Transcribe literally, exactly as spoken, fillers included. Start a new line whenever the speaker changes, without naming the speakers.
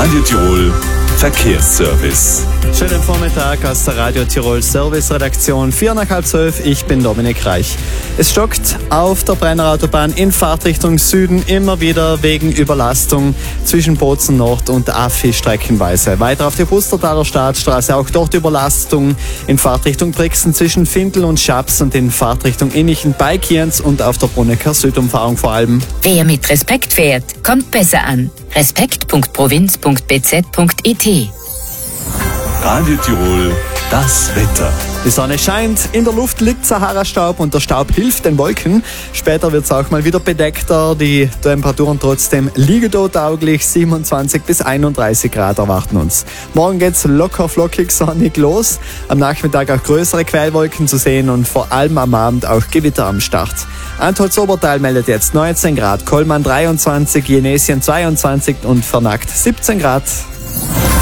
Radio Tirol Verkehrsservice.
Schönen Vormittag aus der Radio Tirol Service Redaktion. Vier nach halb zwölf, ich bin Dominik Reich. Es stockt auf der Brenner Autobahn in Fahrtrichtung Süden immer wieder wegen Überlastung zwischen Bozen Nord und Affi streckenweise. Weiter auf der Pustertaler Staatsstraße auch dort Überlastung in Fahrtrichtung Brixen zwischen Findel und Schaps und in Fahrtrichtung Innichen bei Kienz und auf der Brunnecker Südumfahrung vor allem.
Wer mit Respekt fährt, kommt besser an. respekt punkt provinz punkt b z punkt i t.
Radio Tirol, das Wetter.
Die Sonne scheint, in der Luft liegt Sahara-Staub und der Staub hilft den Wolken. Später wird es auch mal wieder bedeckter, die Temperaturen trotzdem liegetauglich, siebenundzwanzig bis einunddreißig Grad erwarten uns. Morgen geht's locker flockig sonnig los, am Nachmittag auch größere Quellwolken zu sehen und vor allem am Abend auch Gewitter am Start. Antholz Obertal meldet jetzt neunzehn Grad, Kollmann dreiundzwanzig, Jenesien zweiundzwanzig und Vernagt siebzehn Grad.